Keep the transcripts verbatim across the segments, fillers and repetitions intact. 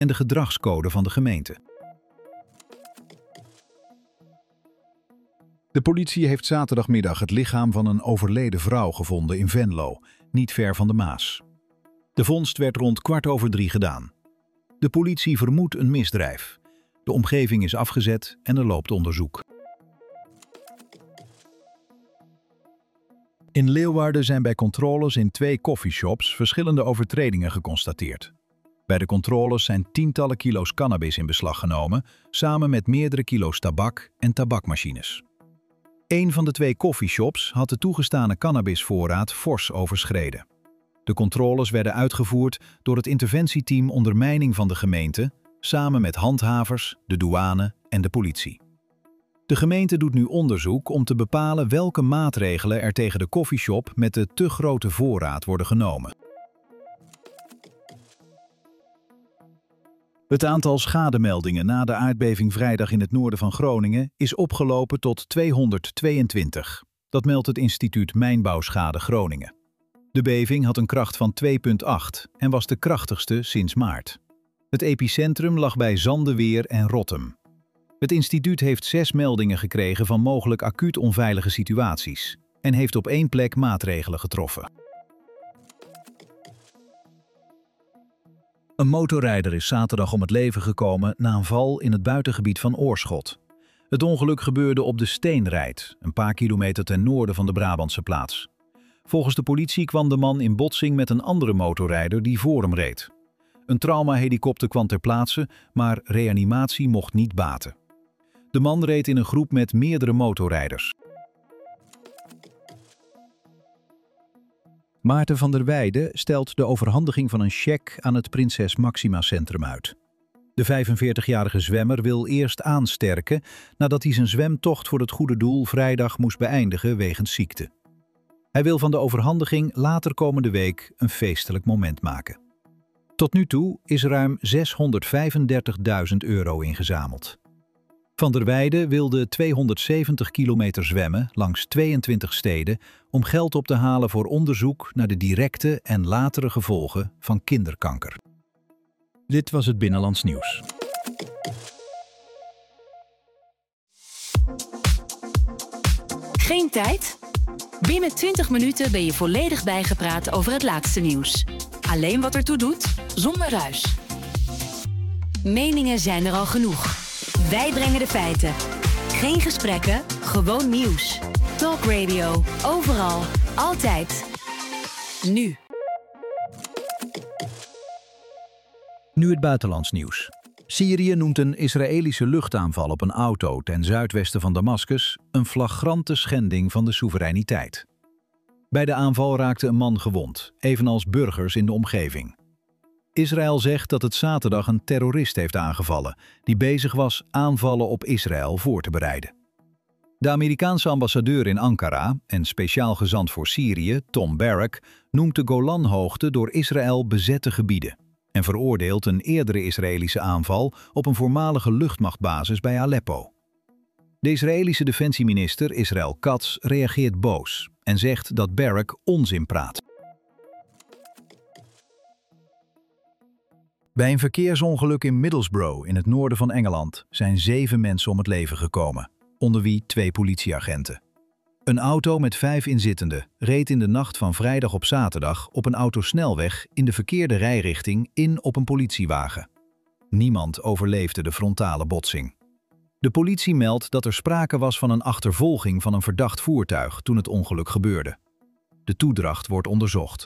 en de gedragscode van de gemeente. De politie heeft zaterdagmiddag het lichaam van een overleden vrouw gevonden in Venlo, niet ver van de Maas. De vondst werd rond kwart over drie gedaan. De politie vermoedt een misdrijf. De omgeving is afgezet en er loopt onderzoek. In Leeuwarden zijn bij controles in twee coffeeshops verschillende overtredingen geconstateerd. Bij de controles zijn tientallen kilo's cannabis in beslag genomen, samen met meerdere kilo's tabak en tabakmachines. Een van de twee coffeeshops had de toegestane cannabisvoorraad fors overschreden. De controles werden uitgevoerd door het interventieteam ondermijning van de gemeente, samen met handhavers, de douane en de politie. De gemeente doet nu onderzoek om te bepalen welke maatregelen er tegen de coffeeshop met de te grote voorraad worden genomen. Het aantal schademeldingen na de aardbeving vrijdag in het noorden van Groningen is opgelopen tot tweehonderdtweeëntwintig. Dat meldt het instituut Mijnbouwschade Groningen. De beving had een kracht van twee komma acht en was de krachtigste sinds maart. Het epicentrum lag bij Zandeweer en Rottum. Het instituut heeft zes meldingen gekregen van mogelijk acuut onveilige situaties en heeft op één plek maatregelen getroffen. Een motorrijder is zaterdag om het leven gekomen na een val in het buitengebied van Oorschot. Het ongeluk gebeurde op de Steenrijd, een paar kilometer ten noorden van de Brabantse plaats. Volgens de politie kwam de man in botsing met een andere motorrijder die voor hem reed. Een traumahelikopter kwam ter plaatse, maar reanimatie mocht niet baten. De man reed in een groep met meerdere motorrijders. Maarten van der Weijden stelt de overhandiging van een cheque aan het Prinses Maxima Centrum uit. De vijfenveertigjarige zwemmer wil eerst aansterken nadat hij zijn zwemtocht voor het goede doel vrijdag moest beëindigen wegens ziekte. Hij wil van de overhandiging later komende week een feestelijk moment maken. Tot nu toe is ruim zeshonderdvijfendertigduizend euro ingezameld. Van der Weijden wilde tweehonderdzeventig kilometer zwemmen langs tweeëntwintig steden om geld op te halen voor onderzoek naar de directe en latere gevolgen van kinderkanker. Dit was het Binnenlands Nieuws. Geen tijd? Binnen twintig minuten ben je volledig bijgepraat over het laatste nieuws. Alleen wat ertoe doet, zonder ruis. Meningen zijn er al genoeg. Wij brengen de feiten. Geen gesprekken, gewoon nieuws. Talk Radio, overal, altijd. Nu. Nu het buitenlands nieuws. Syrië noemt een Israëlische luchtaanval op een auto ten zuidwesten van Damascus een flagrante schending van de soevereiniteit. Bij de aanval raakte een man gewond, evenals burgers in de omgeving. Israël zegt dat het zaterdag een terrorist heeft aangevallen die bezig was aanvallen op Israël voor te bereiden. De Amerikaanse ambassadeur in Ankara en speciaal gezant voor Syrië, Tom Barrack, noemt de Golanhoogte door Israël bezette gebieden en veroordeelt een eerdere Israëlische aanval op een voormalige luchtmachtbasis bij Aleppo. De Israëlische defensieminister Israel Katz reageert boos en zegt dat Barrack onzin praat. Bij een verkeersongeluk in Middlesbrough in het noorden van Engeland zijn zeven mensen om het leven gekomen, onder wie twee politieagenten. Een auto met vijf inzittenden reed in de nacht van vrijdag op zaterdag op een autosnelweg in de verkeerde rijrichting in op een politiewagen. Niemand overleefde de frontale botsing. De politie meldt dat er sprake was van een achtervolging van een verdacht voertuig toen het ongeluk gebeurde. De toedracht wordt onderzocht.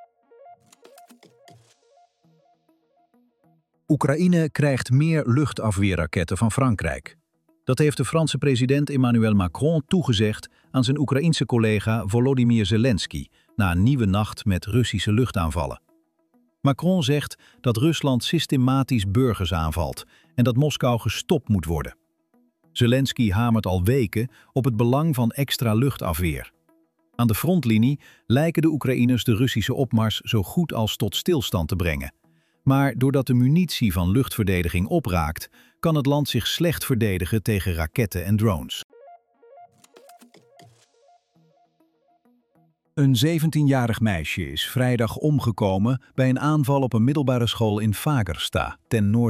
Oekraïne krijgt meer luchtafweerraketten van Frankrijk. Dat heeft de Franse president Emmanuel Macron toegezegd aan zijn Oekraïense collega Volodymyr Zelensky na een nieuwe nacht met Russische luchtaanvallen. Macron zegt dat Rusland systematisch burgers aanvalt en dat Moskou gestopt moet worden. Zelensky hamert al weken op het belang van extra luchtafweer. Aan de frontlinie lijken de Oekraïners de Russische opmars zo goed als tot stilstand te brengen. Maar doordat de munitie van luchtverdediging opraakt, kan het land zich slecht verdedigen tegen raketten en drones. Een zeventienjarig meisje is vrijdag omgekomen bij een aanval op een middelbare school in Fagersta, ten noorden